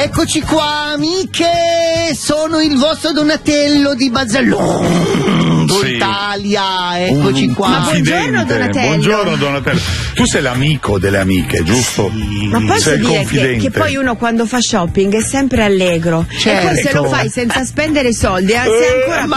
Eccoci qua, amiche, sono il vostro Donatello di Bazzalundo Italia, eccoci qua. Ma buongiorno Donatello. Buongiorno Donatello. Tu sei l'amico delle amiche, giusto? Sì. Ma posso dire che poi uno quando fa shopping è sempre allegro. Certo. E poi se lo fai senza spendere soldi, sei ancora